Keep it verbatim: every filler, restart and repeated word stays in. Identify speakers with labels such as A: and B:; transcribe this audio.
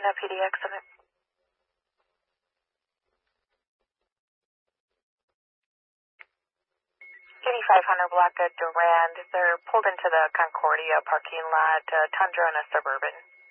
A: Reno P D accident. eighty-five hundred block at Durand. They're pulled into the Concordia parking lot, uh, Tundra and a Suburban.